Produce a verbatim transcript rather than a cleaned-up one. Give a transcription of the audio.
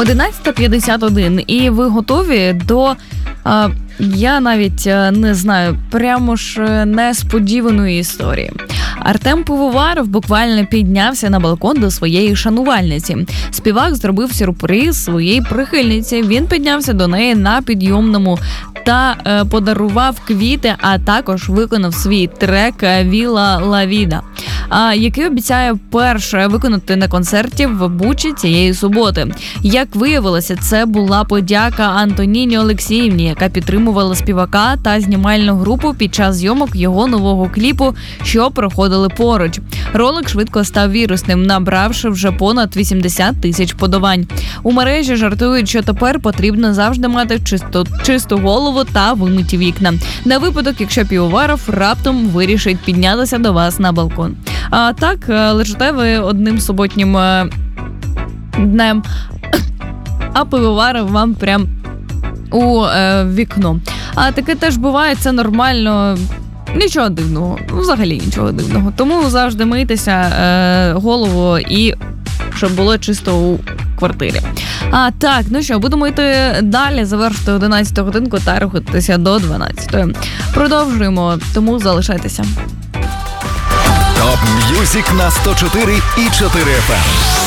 одинадцята п'ятдесят один, і ви готові до, а, я навіть не знаю, прямо ж несподіваної історії. Артем Пивоваров буквально піднявся на балкон до своєї шанувальниці. Співак зробив сюрприз своїй прихильниці. Він піднявся до неї на підйомному та е, подарував квіти, а також виконав свій трек «Віла ла Віда», а, який обіцяє перше виконати на концерті в Бучі цієї суботи. Як виявилося, це була подяка Антоніні Олексіївні, яка підтримувала співака та знімальну групу під час зйомок його нового кліпу, що проходили поруч. Ролик швидко став вірусним, набравши вже понад вісімдесят тисяч вподобань. У мережі жартують, що тепер потрібно завжди мати чисто, чисту голову та вимиті вікна. На випадок, якщо Пивоваров раптом вирішить піднятися до вас на балкон. А так, лежите ви одним суботнім днем, а Пивоваров вам прям у е, вікно. А таке теж буває, це нормально. Нічого дивного, взагалі нічого дивного. Тому завжди мийтеся е, голову і щоб було чисто у квартирі. А так, ну що, будемо йти далі, завершити одинадцяту годинку та рухатися до дванадцятої. Продовжуємо, тому залишайтеся. Топ М'юзик на сто чотири і чотири еф ем.